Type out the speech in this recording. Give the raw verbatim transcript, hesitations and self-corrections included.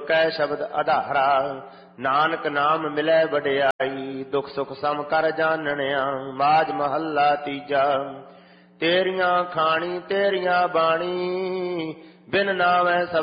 कै शब्द आधारा। नानक नाम मिलै वडियाई, दुख सुख सम कर जाननिया। माज महला तीजा। तेरियां खानी तेरियां बाणी, बिन नावै